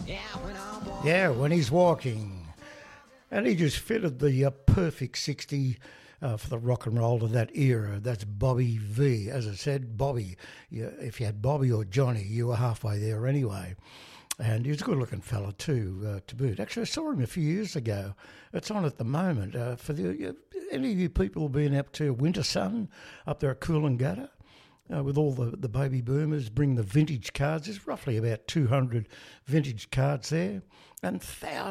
Yeah, when he's walking. And he just fitted the perfect 60 for the rock and roll of that era. That's Bobby V. As I said, Bobby. If you had Bobby or Johnny, you were halfway there anyway. And he was a good-looking fella too, to boot. Actually, I saw him a few years ago. It's on at the moment. For any of you people being up to Winter Sun up there at Coolangatta, with all the baby boomers, bring the vintage cards. There's roughly about 200 vintage cards there, and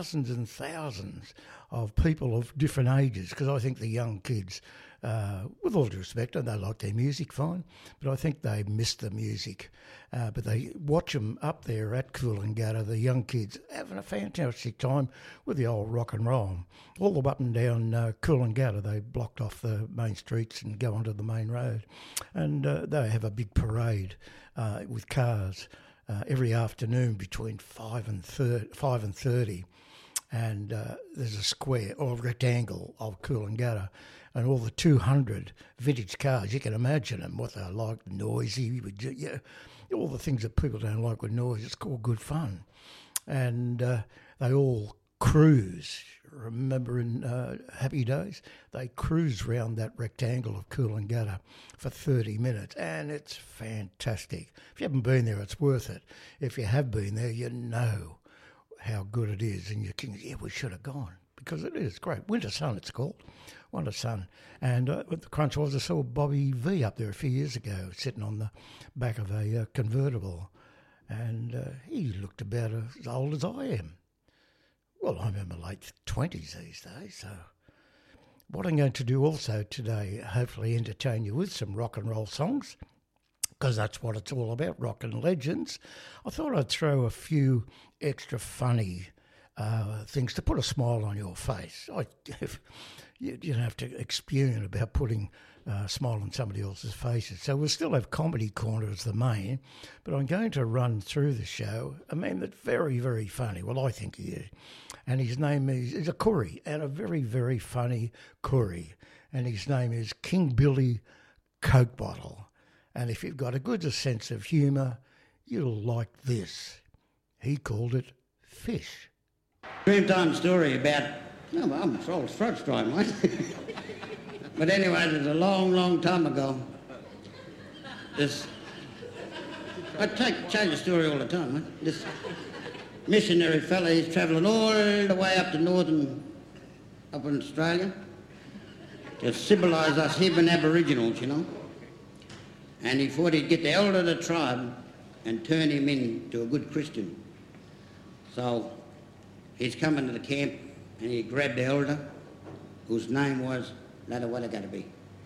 thousands of people of different ages, because I think the young kids, with all due respect, and they like their music fine, but I think they miss the music. But they watch them up there at Coolangatta, the young kids having a fantastic time with the old rock and roll. All the way up and down Coolangatta, they blocked off the main streets and go onto the main road. And they have a big parade with cars every afternoon between 5 and 30. And there's a square or a rectangle of Coolangatta, and all the 200 vintage cars. You can imagine them, what they're like, noisy, all the things that people don't like with noise. It's called good fun. And they all cruise. Remember in Happy Days? They cruise round that rectangle of Coolangatta for 30 minutes, and it's fantastic. If you haven't been there, it's worth it. If you have been there, you know how good it is, and you think, yeah, we should have gone, because it is great. Winter Sun, it's called. Winter Sun. And what the crunch was, I saw Bobby V up there a few years ago, sitting on the back of a convertible, and he looked about as old as I am. Well, I'm in my late 20s these days, so what I'm going to do also today, hopefully entertain you with some rock and roll songs, because that's what it's all about, rock and legends. I thought I'd throw a few extra funny things to put a smile on your face. You don't have to experience about putting a smile on somebody else's faces. So we'll still have Comedy Corner as the main, but I'm going to run through the show a man that's very, very funny. Well, I think he is. And his name is a Koori, and a very, very funny Koori. And his name is King Billy Coke Bottle. And if you've got a good sense of humour, you'll like this. He called it fish. Dreamtime story about, I'm old throat's dry, mate. But anyway, it was a long, long time ago. I change the story all the time, mate. This missionary fella, he's travelling all the way up to up in Australia to civilise us heathen aboriginals, you know. And he thought he'd get the elder of the tribe and turn him into a good Christian. So he's coming to the camp and he grabbed the elder, whose name was Ladawalagadabi.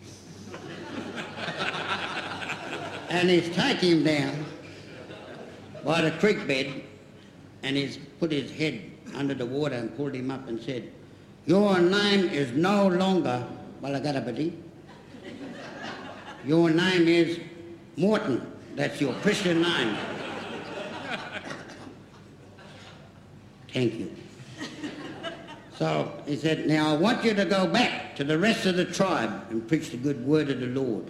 And he's taking him down by the creek bed, and he's put his head under the water and pulled him up and said, "Your name is no longer Walagadabadi. Your name is Morton. That's your Christian name." Thank you. So he said, "Now I want you to go back to the rest of the tribe and preach the good word of the Lord."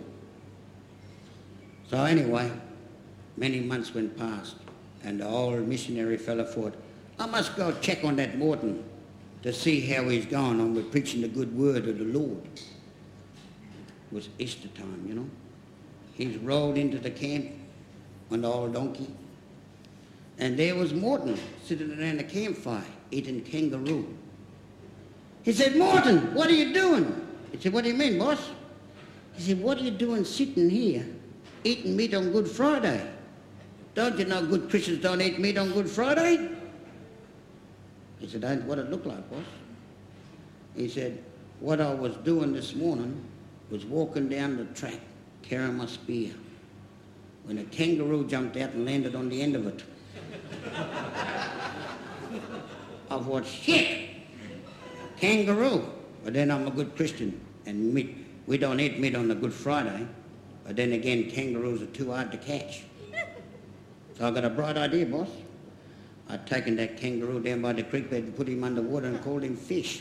So anyway, many months went past, and the old missionary fella thought, "I must go check on that Morton to see how he's going on with preaching the good word of the Lord." It was Easter time, you know. He's rolled into the camp on the old donkey, and there was Morton sitting around the campfire eating kangaroo. He said, "Morton, what are you doing?" He said, "What do you mean, boss?" He said, "What are you doing sitting here eating meat on Good Friday? Don't you know good Christians don't eat meat on Good Friday?" He said, "Ain't what it looked like, boss." He said, "What I was doing this morning was walking down the track carrying my spear when a kangaroo jumped out and landed on the end of it." I thought, shit, kangaroo. But then I'm a good Christian, and meat, we don't eat meat on the Good Friday. But then again, kangaroos are too hard to catch. So I got a bright idea, boss. I'd taken that kangaroo down by the creek bed and put him underwater and called him Fish.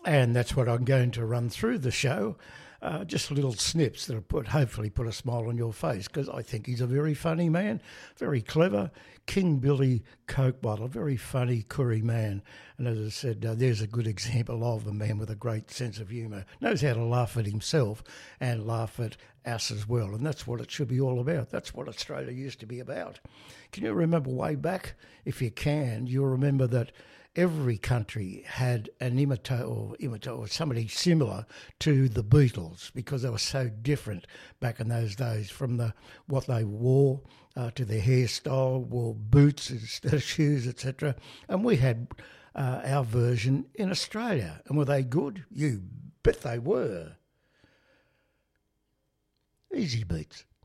And that's what I'm going to run through the show. Just little snips that'll hopefully put a smile on your face, because I think he's a very funny man, very clever. King Billy Coke Bottle, very funny, curry man. And as I said, there's a good example of a man with a great sense of humour. Knows how to laugh at himself and laugh at us as well. And that's what it should be all about. That's what Australia used to be about. Can you remember way back? If you can, you'll remember that every country had an imitator or somebody similar to the Beatles, because they were so different back in those days, from what they wore to their hairstyle, wore boots instead of shoes, etc. And we had our version in Australia. And were they good? You bet they were. Easy Beats.